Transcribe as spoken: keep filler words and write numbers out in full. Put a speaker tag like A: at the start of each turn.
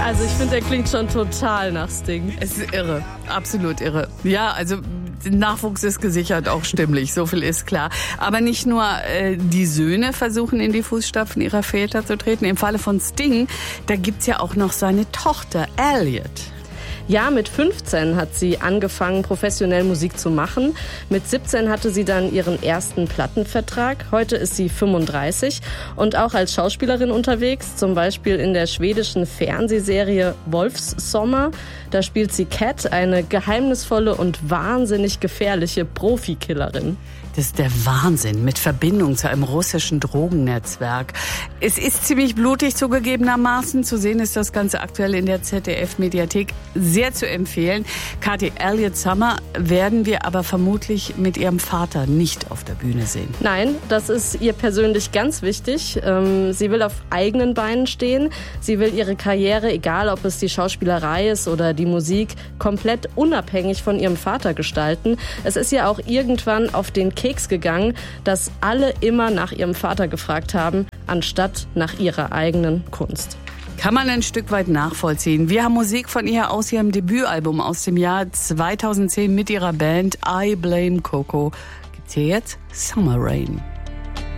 A: Also ich finde, der klingt schon total nach Sting.
B: Es ist irre, absolut irre. Ja, also Nachwuchs ist gesichert, auch stimmlich, so viel ist klar. Aber nicht nur äh, die Söhne versuchen in die Fußstapfen ihrer Väter zu treten. Im Falle von Sting, da gibt's ja auch noch seine Tochter Elliot.
A: Ja, mit fünfzehn hat sie angefangen, professionell Musik zu machen. Mit siebzehn hatte sie dann ihren ersten Plattenvertrag. Heute ist sie fünfunddreißig und auch als Schauspielerin unterwegs, zum Beispiel in der schwedischen Fernsehserie Wolfssommer. Da spielt sie Cat, eine geheimnisvolle und wahnsinnig gefährliche Profikillerin.
B: Das ist der Wahnsinn, mit Verbindung zu einem russischen Drogennetzwerk. Es ist ziemlich blutig zugegebenermaßen. Zu sehen ist das Ganze aktuell in der Z D F-Mediathek. Sehr zu empfehlen. Kathi, Elliot Summer werden wir aber vermutlich mit ihrem Vater nicht auf der Bühne sehen.
A: Nein, das ist ihr persönlich ganz wichtig. Sie will auf eigenen Beinen stehen. Sie will ihre Karriere, egal ob es die Schauspielerei ist oder die Musik, komplett unabhängig von ihrem Vater gestalten. Es ist ja auch irgendwann auf den Keks gegangen, dass alle immer nach ihrem Vater gefragt haben, anstatt nach ihrer eigenen Kunst.
B: Kann man ein Stück weit nachvollziehen. Wir haben Musik von ihr aus ihrem Debütalbum aus dem Jahr zweitausendzehn mit ihrer Band I Blame Coco. Gibt's hier jetzt Summer Rain.